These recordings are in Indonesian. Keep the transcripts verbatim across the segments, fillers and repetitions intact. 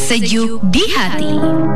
Sejuk di hati.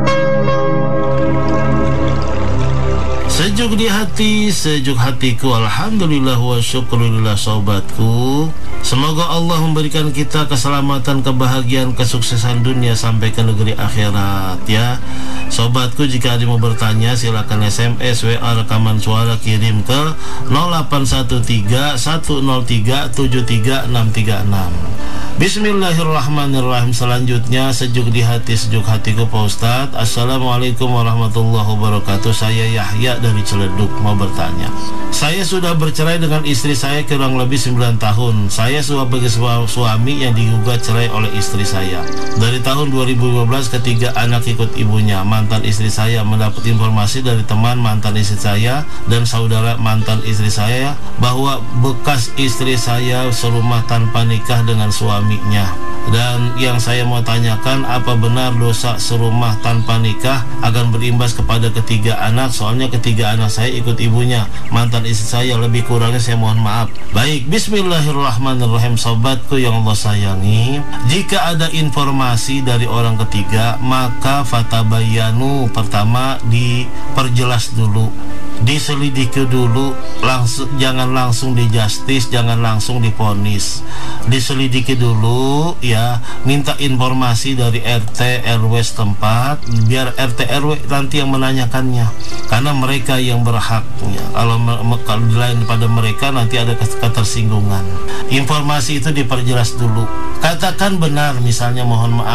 Sejuk di hati, sejuk hatiku. Alhamdulillah wa syukurillah sobatku. Semoga Allah memberikan kita keselamatan, kebahagiaan, kesuksesan dunia sampai ke negeri akhirat ya. Sobatku, jika ada mau bertanya silakan S M S, W A, rekaman suara kirim ke nol delapan satu tiga satu nol tiga tujuh tiga enam tiga enam. Bismillahirrahmanirrahim. Selanjutnya sejuk di hati, sejuk hatiku Pak Ustadz. Assalamualaikum warahmatullahi wabarakatuh. Saya Yahya dari Ciledug mau bertanya. Saya sudah bercerai dengan istri saya kurang lebih sembilan tahun. Saya sebagai suami yang digugat cerai oleh istri saya. Dari tahun dua ribu lima belas ketiga anak ikut ibunya. Mantan istri saya mendapat informasi dari teman mantan istri saya dan saudara mantan istri saya bahwa bekas istri saya serumah tanpa nikah dengan suaminya. Dan yang saya mau tanyakan, apa benar dosa serumah tanpa nikah akan berimbas kepada ketiga anak? Soalnya ketiga anak saya ikut ibunya, mantan istri saya, lebih kurangnya saya mohon maaf. Baik, bismillahirrahmanirrahim. Sobatku yang Allah sayangi, jika ada informasi dari orang ketiga, maka fatabayanu, pertama diperjelas dulu, diselidiki dulu, langsung, jangan langsung dijustis, jangan langsung divonis. Diselidiki dulu ya, minta informasi dari R T R W setempat, biar R T R W nanti yang menanyakannya, karena mereka yang berhak ya. Kalau lain pada mereka nanti ada ketersinggungan. Informasi itu diperjelas dulu. Katakan benar, misalnya mohon maaf